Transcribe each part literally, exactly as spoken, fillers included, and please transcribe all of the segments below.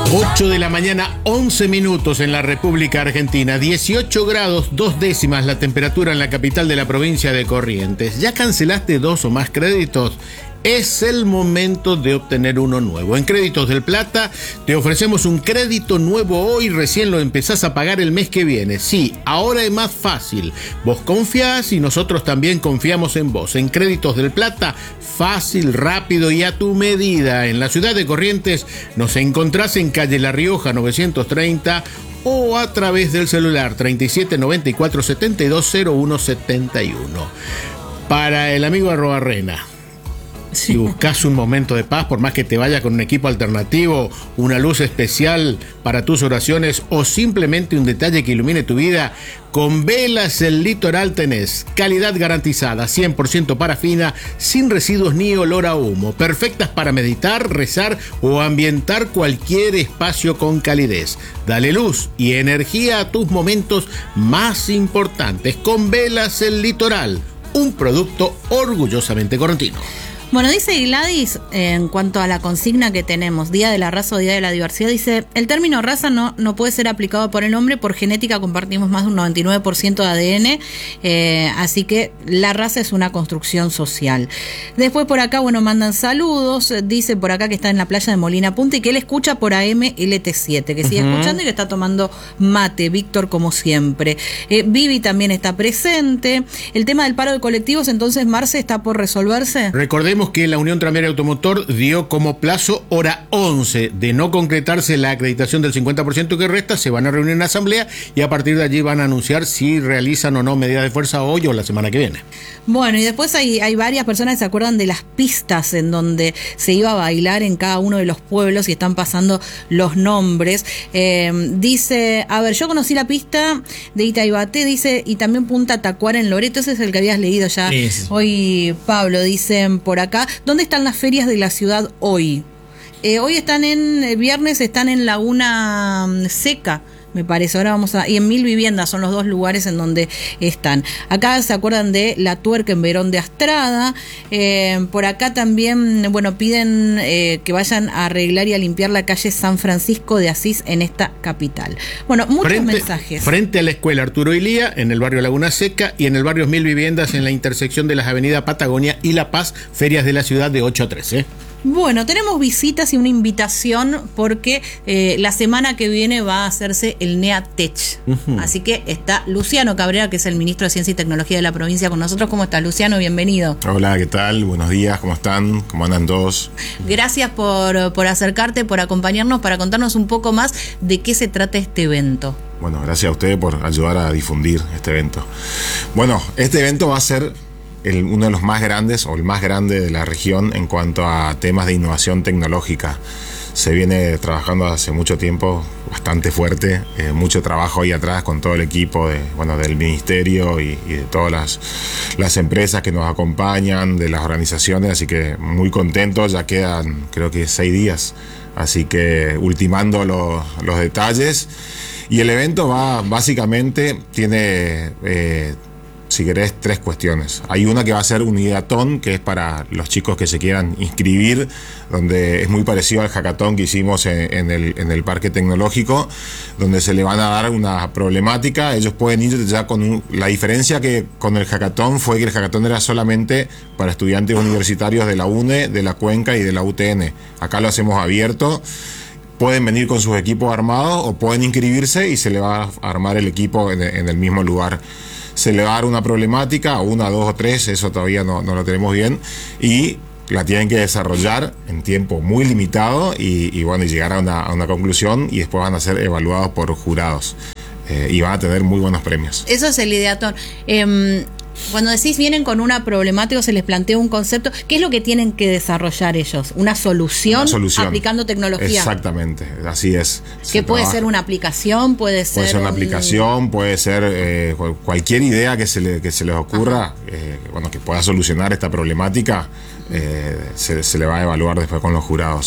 ocho de la mañana, once minutos en la República Argentina, dieciocho grados, dos décimas la temperatura en la capital de la provincia de Corrientes. ¿Ya cancelaste dos o más créditos? Es el momento de obtener uno nuevo. En Créditos del Plata te ofrecemos un crédito nuevo hoy, recién lo empezás a pagar el mes que viene. Sí, ahora es más fácil. Vos confiás y nosotros también confiamos en vos. En Créditos del Plata, fácil, rápido y a tu medida. En la ciudad de Corrientes nos encontrás en calle La Rioja novecientos treinta o a través del celular treinta y siete noventa y cuatro setenta y dos cero uno setenta y uno. Para el amigo Arrobarrena, si buscas un momento de paz, por más que te vaya con un equipo alternativo, una luz especial para tus oraciones o simplemente un detalle que ilumine tu vida, con Velas El Litoral tenés calidad garantizada, cien por ciento parafina, sin residuos ni olor a humo, perfectas para meditar, rezar o ambientar cualquier espacio con calidez. Dale luz y energía a tus momentos más importantes con Velas El Litoral, un producto orgullosamente correntino. Bueno, dice Gladys, eh, en cuanto a la consigna que tenemos, Día de la Raza o Día de la Diversidad, dice, el término raza no, no puede ser aplicado por el hombre, por genética compartimos más de un noventa y nueve por ciento de A D N, eh, así que la raza es una construcción social. Después por acá, bueno, mandan saludos, dice por acá que está en la playa de Molina Punta y que él escucha por A M L T siete, que sigue uh-huh. escuchando y que está tomando mate, Víctor como siempre. Eh, Vivi también está presente. El tema del paro de colectivos, entonces, Marce, ¿está por resolverse? Recordemos que la Unión Tranviaria Automotor dio como plazo hora once. De no concretarse la acreditación del cincuenta por ciento que resta, se van a reunir en asamblea y a partir de allí van a anunciar si realizan o no medidas de fuerza hoy o la semana que viene. Bueno, y después hay, hay varias personas que se acuerdan de las pistas en donde se iba a bailar en cada uno de los pueblos y están pasando los nombres. Eh, dice, a ver, yo conocí la pista de Itaibaté, dice, y también Punta Tacuara en Loreto, ese es el que habías leído ya sí. Hoy, Pablo, dicen por acá. Acá. ¿Dónde están las ferias de la ciudad hoy? Eh, hoy están en, el viernes están en Laguna Seca, me parece. Ahora vamos a, y en Mil Viviendas son los dos lugares en donde están. Acá se acuerdan de La Tuerca en Verón de Astrada. Eh, por acá también, bueno, piden eh, que vayan a arreglar y a limpiar la calle San Francisco de Asís en esta capital. Bueno, muchos frente, mensajes. Frente a la escuela Arturo Ilía, en el barrio Laguna Seca, y en el barrio Mil Viviendas, en la intersección de las avenidas Patagonia y La Paz, ferias de la ciudad de ocho a trece. Bueno, tenemos visitas y una invitación porque eh, la semana que viene va a hacerse el NEATech. Uh-huh. Así que está Luciano Cabrera, que es el ministro de Ciencia y Tecnología de la provincia, con nosotros. ¿Cómo está, Luciano? Bienvenido. Hola, ¿qué tal? Buenos días, ¿cómo están? ¿Cómo andan todos? Gracias por, por acercarte, por acompañarnos, para contarnos un poco más de qué se trata este evento. Bueno, gracias a ustedes por ayudar a difundir este evento. Bueno, este evento va a ser El, uno de los más grandes o el más grande de la región en cuanto a temas de innovación tecnológica. Se viene trabajando hace mucho tiempo, bastante fuerte, eh, mucho trabajo ahí atrás con todo el equipo de, bueno, del ministerio y, y de todas las, las empresas que nos acompañan, de las organizaciones, así que muy contentos. Ya quedan creo que seis días, así que ultimando los, los detalles. Y el evento va básicamente, tiene eh, si querés, tres cuestiones. Hay una que va a ser un hackathon, que es para los chicos que se quieran inscribir, donde es muy parecido al hackathon que hicimos en, en, el, en el Parque Tecnológico, donde se le van a dar una problemática. Ellos pueden ir ya con un, la diferencia que con el hackathon fue que el hackathon era solamente para estudiantes universitarios de la UNE, de la Cuenca y de la U T N. Acá lo hacemos abierto. Pueden venir con sus equipos armados o pueden inscribirse y se le va a armar el equipo en, en el mismo lugar. Se le va a dar una problemática, una, dos o tres, eso todavía no, no lo tenemos bien, y la tienen que desarrollar en tiempo muy limitado y, y bueno, y llegar a una, a una conclusión, y después van a ser evaluados por jurados eh, y van a tener muy buenos premios. Eso es el ideatón. Eh, Cuando decís vienen con una problemática o se les plantea un concepto, ¿qué es lo que tienen que desarrollar ellos? ¿Una solución, una solución. aplicando tecnología? Exactamente, así es. ¿Qué puede trabaja. ser una aplicación? Puede ser, puede ser una un... aplicación, puede ser eh, cualquier idea que se, le, que se les ocurra, eh, bueno, que pueda solucionar esta problemática, eh, se, se le va a evaluar después con los jurados.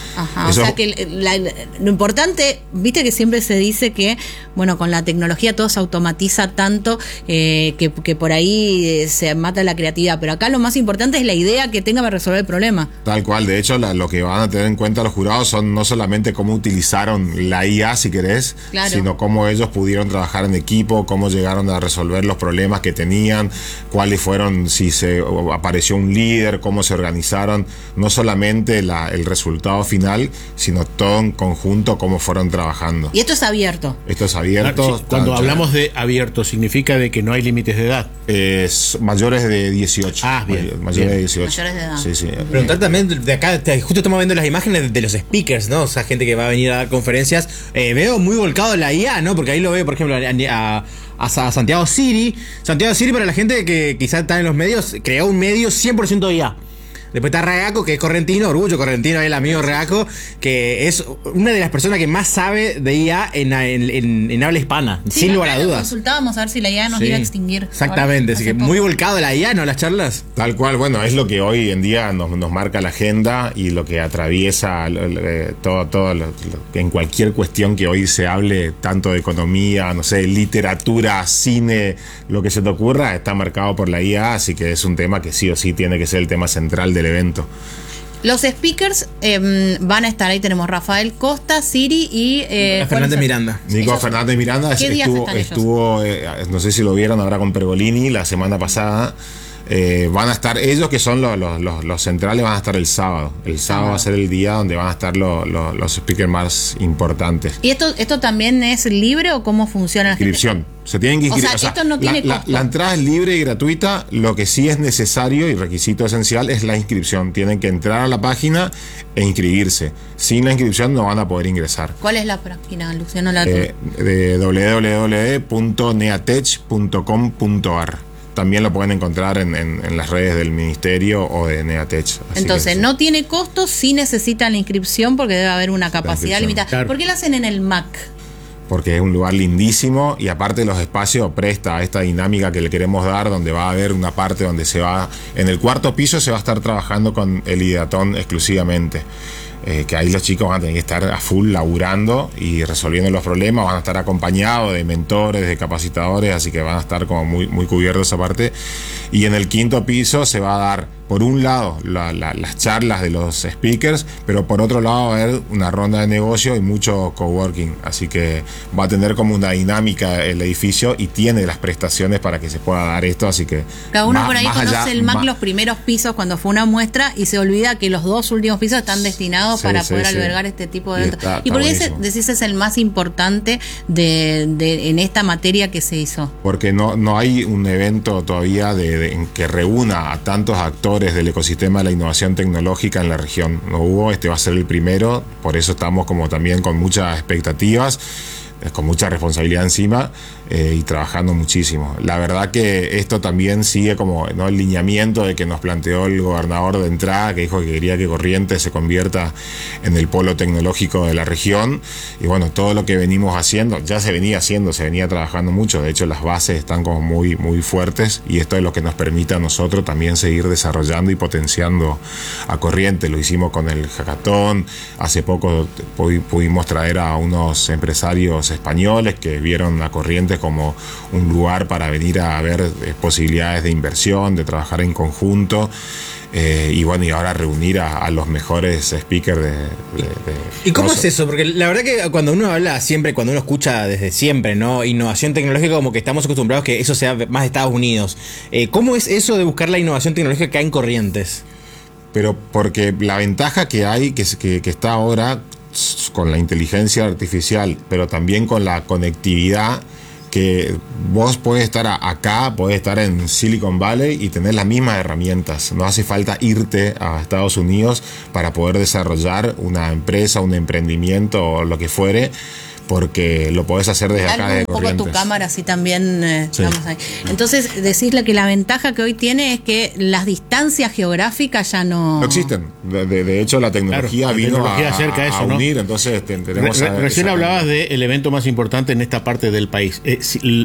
Ajá, Eso, o sea que la, la, lo importante, viste que siempre se dice que, bueno, con la tecnología todo se automatiza tanto eh, que, que por ahí eh, se mata la creatividad, pero acá lo más importante es la idea que tenga para resolver el problema. Tal cual, de hecho la, lo que van a tener en cuenta los jurados son no solamente cómo utilizaron la I A, si querés, claro, sino cómo ellos pudieron trabajar en equipo, cómo llegaron a resolver los problemas que tenían, cuáles fueron, si se apareció un líder, cómo se organizaron, no solamente la, el resultado final, sino todo en conjunto, cómo fueron trabajando. Y esto es abierto. Esto es abierto. Claro, sí, cuando hablamos de abierto, ¿significa de que no hay límites de edad? Es mayores de dieciocho. Ah, bien. Mayores bien. de dieciocho. Mayores de edad. Sí, sí. Preguntar también, de acá, justo estamos viendo las imágenes de los speakers, ¿no? O sea, gente que va a venir a dar conferencias. Eh, veo muy volcado la I A, ¿no? Porque ahí lo veo, por ejemplo, a, a, a Santiago Siri. Santiago Siri, para la gente que quizás está en los medios, creó un medio cien por ciento I A. Después está Reaco, que es correntino, orgullo correntino, el amigo Reaco, que es una de las personas que más sabe de I A en, en, en, en habla hispana, Sí, sin no, lugar a claro, dudas. Consultábamos a ver si la I A nos Sí, iba a extinguir. exactamente, Ahora, así que hace poco. muy volcado la I A, ¿no? Las charlas. Tal cual, bueno, es lo que hoy en día nos, nos marca la agenda y lo que atraviesa eh, todo, todo lo, lo, en cualquier cuestión que hoy se hable, tanto de economía, no sé, literatura, cine, lo que se te ocurra, está marcado por la I A, así que es un tema que sí o sí tiene que ser el tema central del evento. Los speakers eh, van a estar ahí, tenemos Rafael Costa, Siri y... Eh, Fernández Miranda. Nico Ellos- Fernández Miranda ¿Qué días estuvo, están ellos? estuvo eh, no sé si lo vieron ahora con Pergolini la semana pasada. Eh, van a estar ellos, que son los, los, los, los centrales, van a estar el sábado. El sábado va a ser el día donde van a estar los, los, los speakers más importantes. ¿Y esto esto también es libre o cómo funciona la gente? Inscripción. Se tienen que O inscribir. sea, esto no tiene la, la, costo. la entrada es libre y gratuita. Lo que sí es necesario y requisito esencial es la inscripción. Tienen que entrar a la página e inscribirse. Sin la inscripción no van a poder ingresar. ¿Cuál es la página, Luciano? La Eh, de doble u doble u doble u punto neatech punto com punto a r. También lo pueden encontrar en, en, en las redes del ministerio o de Neatech. Así Entonces, que, no tiene costo, sí necesitan la inscripción porque debe haber una capacidad inscripción. limitada. Claro. ¿Por qué la hacen en el M A C? porque es un lugar lindísimo y aparte los espacios presta a esta dinámica que le queremos dar, donde va a haber una parte donde se va, en el cuarto piso se va a estar trabajando con el Ideatón exclusivamente. Eh, que ahí los chicos van a tener que estar a full laburando y resolviendo los problemas, van a estar acompañados de mentores, de capacitadores, así que van a estar como muy, muy cubiertos esa parte. Y en el quinto piso se va a dar, por un lado, la, la, las charlas de los speakers, pero por otro lado va a haber una ronda de negocio y mucho coworking, así que va a tener como una dinámica el edificio y tiene las prestaciones para que se pueda dar esto, así que... Cada uno más- por ahí más conoce allá- el M A C más- los primeros pisos cuando fue una muestra y se olvida que los dos últimos pisos están destinados Sí, para sí, poder sí. albergar este tipo de Y eventos. está- ¿Y está por qué ese- buenísimo. decís es el más importante de, de- en esta materia que se hizo? Porque no, no hay un evento todavía de, de- en que reúna a tantos actores del ecosistema de la innovación tecnológica en la región. No hubo, este va a ser el primero, por eso estamos como también con muchas expectativas, eh, con mucha responsabilidad encima eh, y trabajando muchísimo. La verdad que esto también sigue como, ¿no?, el lineamiento de que nos planteó el gobernador de entrada, que dijo que quería que Corrientes se convierta en el polo tecnológico de la región. Y bueno, todo lo que venimos haciendo, ya se venía haciendo, se venía trabajando mucho. De hecho, las bases están como muy, muy fuertes y esto es lo que nos permite a nosotros también seguir desarrollando y potenciando a Corrientes. Lo hicimos con el hackathon. Hace poco pu- pudimos traer a unos empresarios españoles que vieron a Corrientes como un lugar para venir a ver eh, posibilidades de inversión, de trabajar en conjunto. Eh, y bueno, y ahora reunir a, a los mejores speakers de... de- de- ¿Y cómo no es so- eso? Porque la verdad que cuando uno habla siempre, cuando uno escucha desde siempre, ¿no? Innovación tecnológica, como que estamos acostumbrados que eso sea más de Estados Unidos. Eh, ¿Cómo es eso de buscar la innovación tecnológica acá en Corrientes? Pero porque la ventaja que hay, que, que, que está ahora s- con la inteligencia artificial, pero también con la conectividad, que vos podés estar a- acá, podés estar en Silicon Valley y tener las mismas herramientas. No hace falta irte a Estados Unidos para poder desarrollar una empresa, un emprendimiento o lo que fuere, porque lo podés hacer desde acá, Algo de un poco tu Corrientes. cámara, así también eh, Sí. estamos ahí. Entonces, decirle que la ventaja que hoy tiene es que las distancias geográficas ya no... No existen. De, de- de hecho, la tecnología Claro, la vino tecnología a, acerca a- eso, a ¿no? unir, entonces te- tenemos Re- esa- recién esa- hablabas del evento más importante en esta parte del país. Eh, si- l-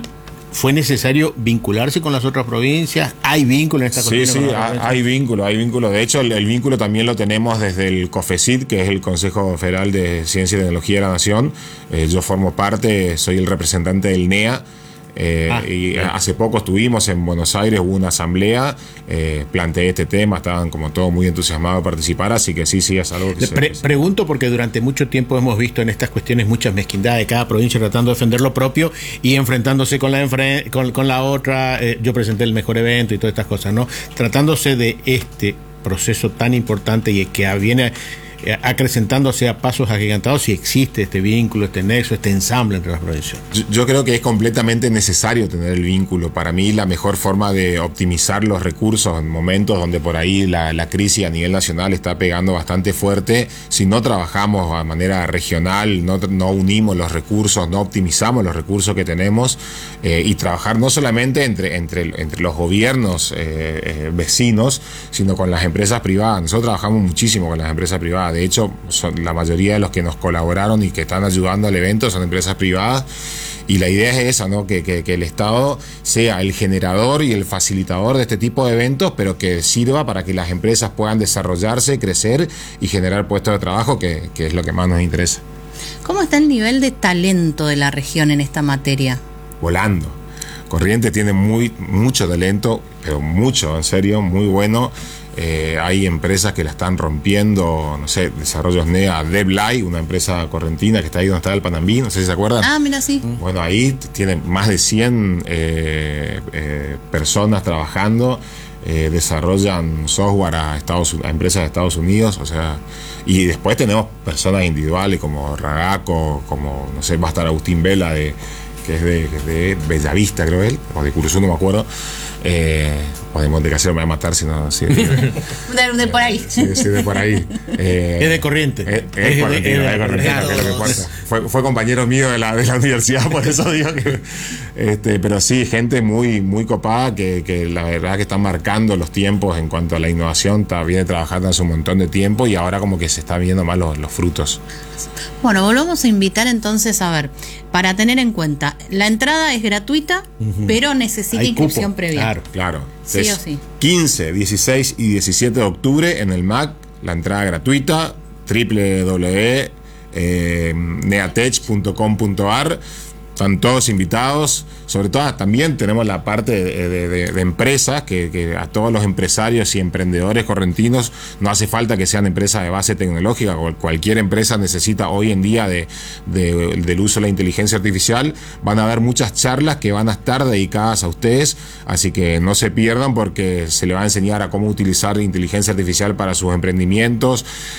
¿Fue necesario vincularse con las otras provincias? ¿Hay vínculo en esta Sí, cuestión? sí, con las otras hay, provincias? hay vínculo, hay vínculo. De hecho, el, el vínculo también lo tenemos desde el COFECIT, que es el Consejo Federal de Ciencia y Tecnología de la Nación. Eh, yo formo parte, soy el representante del N E A. Eh, Ah, y bien. hace poco estuvimos en Buenos Aires, hubo una asamblea, eh, planteé este tema, estaban como todos muy entusiasmados de participar, así que sí, sí, es algo que Le se... pre- que se- pregunto porque durante mucho tiempo hemos visto en estas cuestiones muchas mezquindades de cada provincia tratando de defender lo propio y enfrentándose con la enfre- con, con la otra. Eh, yo presenté el mejor evento y todas estas cosas, ¿no? Tratándose de este proceso tan importante y que viene eh, acrecentándose a pasos agigantados, si existe este vínculo, este nexo, este ensamble entre las provincias. Yo, yo creo que es completamente necesario tener el vínculo. Para mí la mejor forma de optimizar los recursos en momentos donde por ahí la, la crisis a nivel nacional está pegando bastante fuerte, si no trabajamos de manera regional, no, no unimos los recursos, no optimizamos los recursos que tenemos, eh, y trabajar no solamente entre, entre, entre los gobiernos eh, eh, vecinos, sino con las empresas privadas. Nosotros trabajamos muchísimo con las empresas privadas. De hecho, son la mayoría de los que nos colaboraron y que están ayudando al evento son empresas privadas. Y la idea es esa, ¿no? Que, que, que el Estado sea el generador y el facilitador de este tipo de eventos, pero que sirva para que las empresas puedan desarrollarse, crecer y generar puestos de trabajo, que, que es lo que más nos interesa. ¿Cómo está el nivel de talento de la región en esta materia? Volando. Corrientes tiene muy, mucho talento, pero mucho, en serio, muy bueno. Eh, hay empresas que la están rompiendo, no sé, Desarrollos N E A, Deblay, una empresa correntina que está ahí donde está el Panambí, no sé si se acuerdan. Ah, mira, sí. Bueno, ahí tienen más de cien eh, eh, personas trabajando, eh, desarrollan software a, Estados, a empresas de Estados Unidos, o sea, y después tenemos personas individuales como Ragaco, como, no sé, va a estar Agustín Vela, de, que es de, de Bellavista, creo él, o de Curuzú, no me acuerdo. Eh, o de Montecasero, me va a matar si no. Si, De, de por ahí. Sí, sí, de por ahí. Eh, Es de Corrientes. Es, es, Es de- correntino, es de es correntino, Corrientes. que es lo que importa. Fue, fue compañero mío de la, de la universidad, por eso digo que. Este, pero sí, gente muy, muy copada que, que la verdad que están marcando los tiempos en cuanto a la innovación. Está, viene trabajando hace un montón de tiempo y ahora como que se están viendo más los, los frutos. Bueno, volvemos a invitar entonces a ver, para tener en cuenta, la entrada es gratuita, pero necesita Hay inscripción cupo, previa. claro. Claro. Sí Es o sí. quince, dieciséis y diecisiete de octubre en el M A C, la entrada gratuita, doble u doble u doble u punto neatech punto com punto a r. Están todos invitados, sobre todo también tenemos la parte de, de, de, de empresas, que, que a todos los empresarios y emprendedores correntinos no hace falta que sean empresas de base tecnológica, cualquier empresa necesita hoy en día de, de, del uso de la inteligencia artificial. Van a haber muchas charlas que van a estar dedicadas a ustedes, así que no se pierdan porque se le va a enseñar a cómo utilizar inteligencia artificial para sus emprendimientos,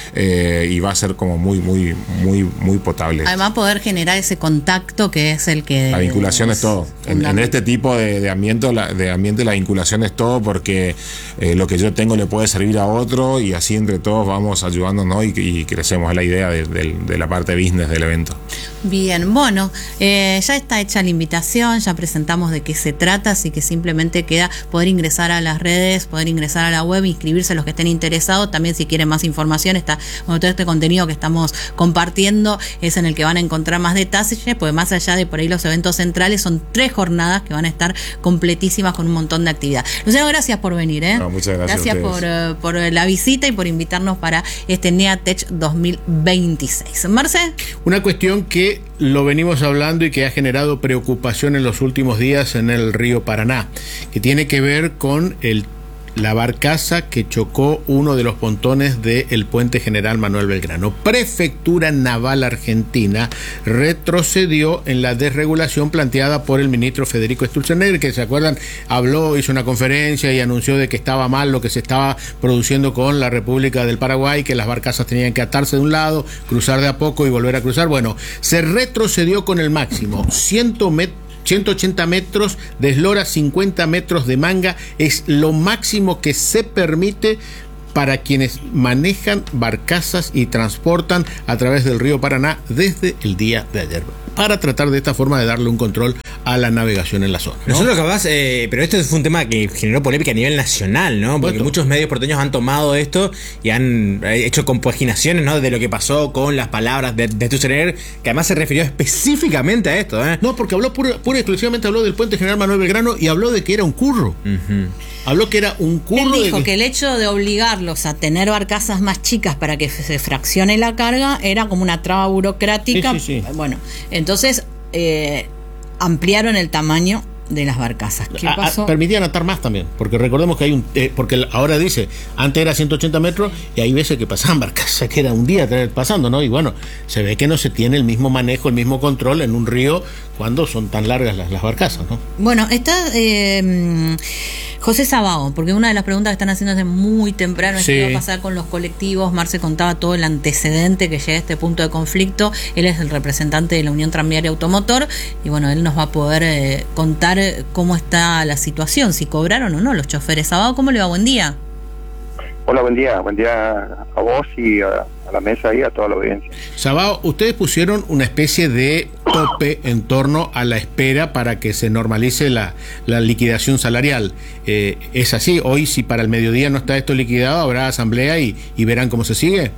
eh, y va a ser como muy, muy, muy, muy potable. Además poder generar ese contacto que es el que... La vinculación es todo. En, en este tipo de, de, ambiente, la, de ambiente la vinculación es todo, porque eh, lo que yo tengo le puede servir a otro y así entre todos vamos ayudándonos y, y crecemos. Es la idea de, de, de la parte business del evento. Bien, bueno, eh, ya está hecha la invitación, ya presentamos de qué se trata, así que simplemente queda poder ingresar a las redes, poder ingresar a la web, inscribirse los que estén interesados. También si quieren más información, está, bueno, todo este contenido que estamos compartiendo es en el que van a encontrar más detalles, pues más allá de por ahí los eventos centrales, son tres jornadas que van a estar completísimas con un montón de actividad. Luciano, gracias por venir, ¿eh? No, muchas gracias. Gracias por, uh, por la visita y por invitarnos para este NEATech dos mil veintiséis. Marce. Una cuestión que lo venimos hablando y que ha generado preocupación en los últimos días en el río Paraná, que tiene que ver con el la barcaza que chocó uno de los pontones del puente General Manuel Belgrano. Prefectura Naval Argentina retrocedió en la desregulación planteada por el ministro Federico Sturzenegger, que se acuerdan, habló, hizo una conferencia y anunció de que estaba mal lo que se estaba produciendo con la República del Paraguay, que las barcazas tenían que atarse de un lado, cruzar de a poco y volver a cruzar. Bueno, se retrocedió con el máximo, cien metros. ciento ochenta metros de eslora, cincuenta metros de manga, es lo máximo que se permite para quienes manejan barcazas y transportan a través del río Paraná desde el día de ayer, para tratar de esta forma de darle un control a la navegación en la zona, ¿no? Nosotros capaz, eh, pero esto fue un tema que generó polémica a nivel nacional, ¿no? Porque Bueno. muchos medios porteños han tomado esto y han hecho compaginaciones, ¿no? De lo que pasó con las palabras de, de Sturzenegger, que además se refirió específicamente a esto, ¿eh? No, porque habló pura, pura y exclusivamente habló del puente General Manuel Belgrano y habló de que era un curro. Uh-huh. Habló que era un curro. Él dijo de que... que el hecho de obligarlos a tener barcazas más chicas para que se fraccione la carga era como una traba burocrática. Sí, sí, sí. Bueno, entonces eh, ampliaron el tamaño de las barcazas. ¿Qué A- a- pasó? permitían atar más también, porque recordemos que hay un, eh, porque ahora dice, antes era ciento ochenta metros y hay veces que pasaban barcazas que era un día pasando, ¿no? Y bueno, se ve que no se tiene el mismo manejo, el mismo control en un río cuando son tan largas las, las barcazas, ¿no? Bueno, está eh, José Sabao, porque una de las preguntas que están haciendo desde muy temprano es Sí. qué va a pasar con los colectivos. Marce contaba todo el antecedente que llega a este punto de conflicto. Él es el representante de la Unión Tranviaria Automotor y bueno, él nos va a poder eh, contar cómo está la situación, si cobraron o no los choferes. Sabao, ¿cómo le va? Buen día. Hola, buen día. Buen día a vos y a, a la mesa y a toda la audiencia. Sabao, ustedes pusieron una especie de tope en torno a la espera para que se normalice la, la liquidación salarial. Eh, ¿Es así? Hoy, si para el mediodía no está esto liquidado, habrá asamblea y, y verán cómo se sigue.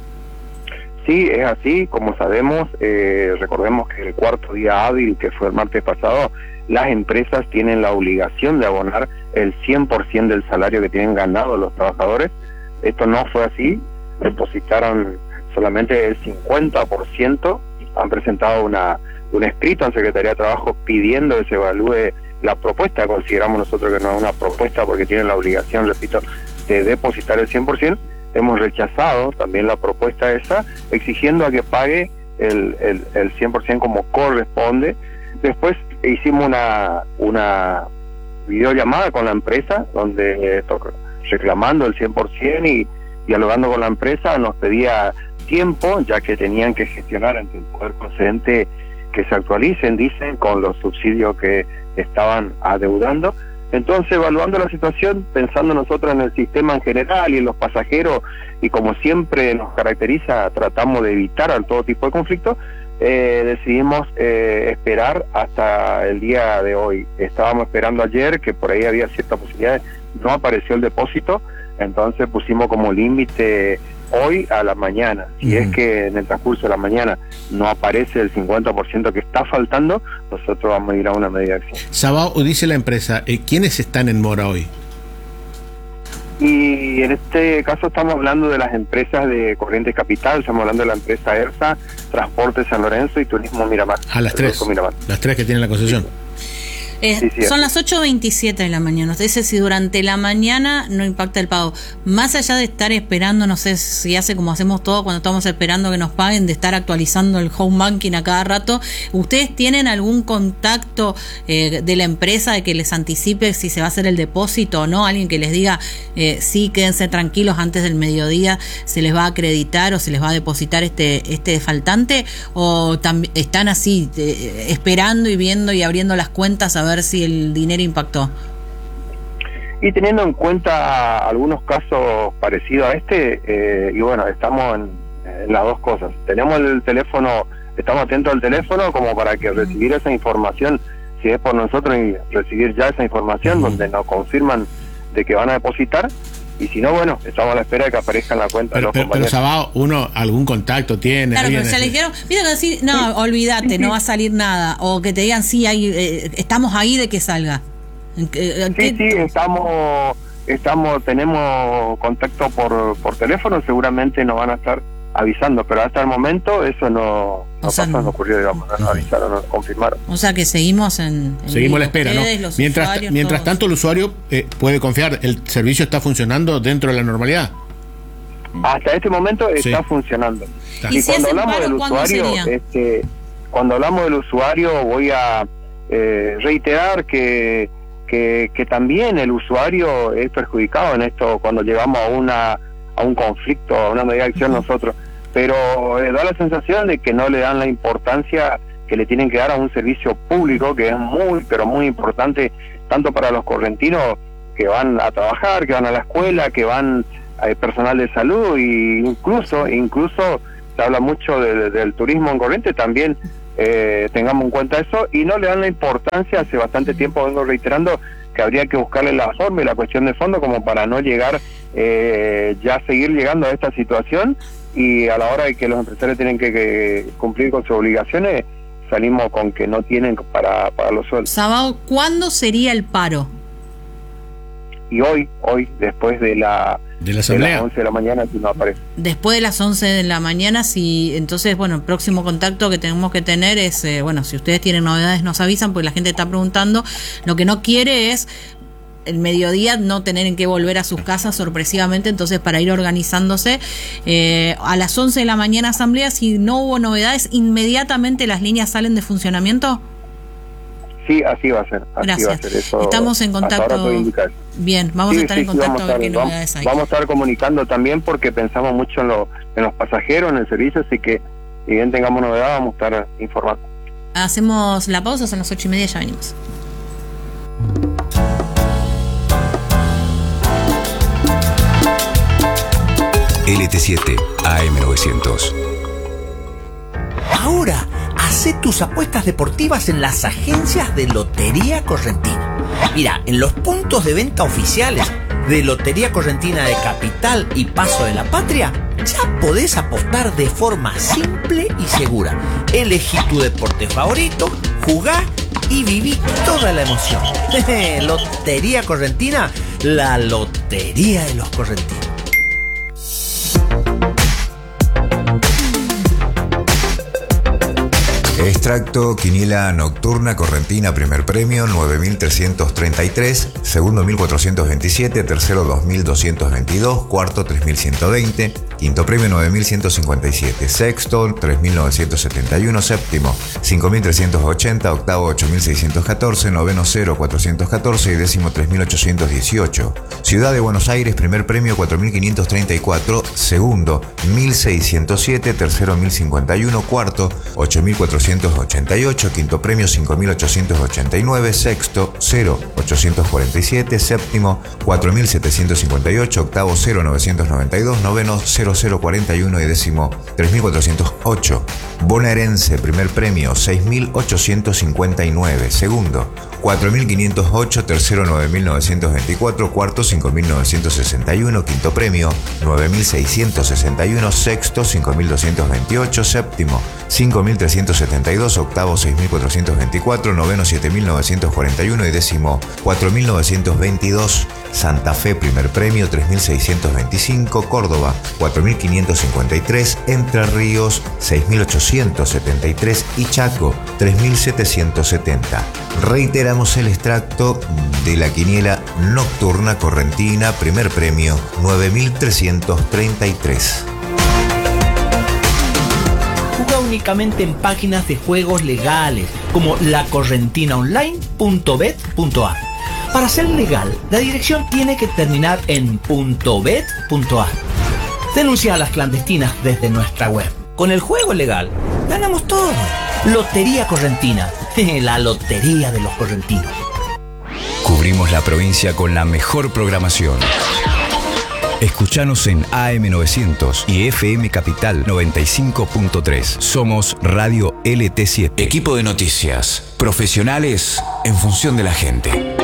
Sí, es así. Como sabemos, eh, recordemos que el cuarto día hábil, que fue el martes pasado, las empresas tienen la obligación de abonar el cien por ciento del salario que tienen ganado los trabajadores. Esto no fue así. Depositaron solamente el cincuenta por ciento. Han presentado una un escrito en Secretaría de Trabajo pidiendo que se evalúe la propuesta. Consideramos nosotros que no es una propuesta porque tienen la obligación, repito, de depositar el cien por ciento. Hemos rechazado también la propuesta esa, exigiendo a que pague el, el, el cien por ciento como corresponde. Después hicimos una una videollamada con la empresa, donde eh, reclamando el cien por ciento y dialogando con la empresa, nos pedía tiempo, ya que tenían que gestionar ante el poder concedente que se actualicen, dicen, con los subsidios que estaban adeudando. Entonces, evaluando la situación, pensando nosotros en el sistema en general y en los pasajeros, y como siempre nos caracteriza, tratamos de evitar a todo tipo de conflictos, eh, decidimos eh, esperar hasta el día de hoy. Estábamos esperando ayer, que por ahí había ciertas posibilidades, no apareció el depósito, entonces pusimos como límite hoy a la mañana. Si Uh-huh. es que en el transcurso de la mañana no aparece el cincuenta por ciento que está faltando, nosotros vamos a ir a una medida de acción. Sabao, dice la empresa, eh, ¿quiénes están en mora hoy? Y en este caso estamos hablando de las empresas de Corrientes Capital, estamos hablando de la empresa ERSA, Transporte San Lorenzo y Turismo Miramar. A las El tres. Grupo Miramar. Las tres que tienen la concesión. Eh, Sí, sí, son sí. las ocho veintisiete de la mañana. Usted dice si durante la mañana no impacta el pago. Más allá de estar esperando, no sé si hace como hacemos todo cuando estamos esperando que nos paguen, de estar actualizando el home banking a cada rato, ¿ustedes tienen algún contacto eh, de la empresa de que les anticipe si se va a hacer el depósito o no? Alguien que les diga, eh, sí, quédense tranquilos, antes del mediodía se les va a acreditar o se les va a depositar este este faltante, o tam- están así eh, esperando y viendo y abriendo las cuentas a ver si el dinero impactó. Y teniendo en cuenta algunos casos parecidos a este, eh, y bueno, estamos en, en las dos cosas. Tenemos el teléfono, estamos atentos al teléfono como para que recibir esa información, si es por nosotros, y recibir ya esa información donde nos confirman de que van a depositar. Y si no, bueno, estamos a la espera de que aparezca en la cuenta de Pero, los pero, pero compañeros. Sabao, uno algún contacto tiene. Claro, alguien- pero se le dijeron, viste que decir, no, olvídate, no va a salir nada, o que te digan, sí, hay, eh, estamos ahí de que salga. ¿En qué- en Sí, qué- sí, estamos, estamos, tenemos contacto por, por teléfono, seguramente nos van a estar avisando, pero hasta el momento eso no, no O sea, pasó, no. no ocurrió, digamos, no nos avisaron, no nos confirmaron. O sea que seguimos en... en Seguimos la espera, ustedes, ¿no? los Mientras, usuarios, mientras todos. tanto, el usuario eh, puede confiar, el servicio está funcionando dentro de la normalidad. Hasta este momento Sí. está funcionando. Está. ¿Y Y si cuando hacen hablamos paro, del cuándo usuario, sería? este, cuando hablamos del usuario, voy a eh, reiterar que, que que también el usuario es perjudicado en esto cuando llegamos a una a un conflicto, a una medida de acción nosotros, pero eh, da la sensación de que no le dan la importancia que le tienen que dar a un servicio público que es muy, pero muy importante, tanto para los correntinos que van a trabajar, que van a la escuela, que van hay personal de salud, y incluso, incluso se habla mucho de, de, del turismo en Corrientes, también eh, tengamos en cuenta eso, y no le dan la importancia. Hace bastante tiempo vengo reiterando que habría que buscarle la forma y la cuestión de fondo como para no llegar, eh, ya seguir llegando a esta situación, y a la hora de que los empresarios tienen que, que cumplir con sus obligaciones, salimos con que no tienen para, para los sueldos. Sabao, ¿cuándo sería el paro? Y hoy, hoy, después de la... De la asamblea. De las once de la mañana, si no aparece. Después de las once de la mañana, si entonces, bueno, el próximo contacto que tenemos que tener es, eh, bueno, si ustedes tienen novedades nos avisan, porque la gente está preguntando. Lo que no quiere es el mediodía no tener en qué volver a sus casas sorpresivamente, entonces para ir organizándose, eh, a las once de la mañana asamblea, si no hubo novedades, ¿inmediatamente las líneas salen de funcionamiento? Sí, así va a ser. Así Gracias. Va a ser. Eso, estamos en contacto. Bien, vamos sí, a estar sí, en sí, contacto a ver qué vamos, novedades hay. Vamos a estar comunicando también, porque pensamos mucho en, lo, en los pasajeros, en el servicio, así que si bien tengamos novedades, vamos a estar informando. Hacemos la pausa, son las ocho y media, ya venimos. L T siete A M novecientos. Ahora, hacé tus apuestas deportivas en las agencias de Lotería Correntina. Mira, en los puntos de venta oficiales de Lotería Correntina de Capital y Paso de la Patria, ya podés apostar de forma simple y segura. Elegí tu deporte favorito, jugá y viví toda la emoción. Lotería Correntina, la lotería de los correntinos. Extracto Quiniela Nocturna Correntina, primer premio nueve mil trescientos treinta y tres, segundo mil cuatrocientos veintisiete, tercero dos mil doscientos veintidós, cuarto tres mil ciento veinte, quinto premio nueve mil ciento cincuenta y siete, sexto tres mil novecientos setenta y uno, séptimo cinco mil trescientos ochenta, octavo ocho mil seiscientos catorce, noveno cero cuatrocientos catorce y décimo tres mil ochocientos dieciocho. Ciudad de Buenos Aires, primer premio cuatro mil quinientos treinta y cuatro, segundo mil seiscientos siete, tercero mil cincuenta y uno, cuarto ocho mil cuatrocientos ochenta y ocho, quinto premio cinco mil ochocientos ochenta y nueve, sexto cero ochocientos cuarenta y siete, séptimo cuatro mil setecientos cincuenta y ocho, octavo cero novecientos noventa y dos, noveno cero cero cuarenta y uno y décimo tres mil cuatrocientos ocho. Bonaerense, primer premio seis mil ochocientos cincuenta y nueve, segundo cuatro mil quinientos ocho, tercero nueve mil novecientos veinticuatro, cuarto cinco mil novecientos sesenta y uno, quinto premio nueve mil seiscientos sesenta y uno, sexto cinco mil doscientos veintiocho, séptimo cinco mil trescientos setenta y dos, octavo seis mil cuatrocientos veinticuatro, noveno siete mil novecientos cuarenta y uno y décimo cuatro mil novecientos veintidós. Santa Fe, primer premio tres mil seiscientos veinticinco, Córdoba cuatro mil quinientos cincuenta y tres, Entre Ríos seis mil ochocientos setenta y tres y Chaco tres mil setecientos setenta. Reiteramos el extracto de la quiniela nocturna correntina, primer premio nueve mil trescientos treinta y tres. Juega únicamente en páginas de juegos legales como la correntina online punto bet punto a. Para ser legal, la dirección tiene que terminar en .bet punto a. Denuncia a las clandestinas desde nuestra web. Con el juego legal, ganamos todo. Lotería Correntina, la lotería de los correntinos. Cubrimos la provincia con la mejor programación. Escuchanos en A M novecientos y F M Capital noventa y cinco punto tres. Somos Radio L T siete. Equipo de noticias. Profesionales en función de la gente.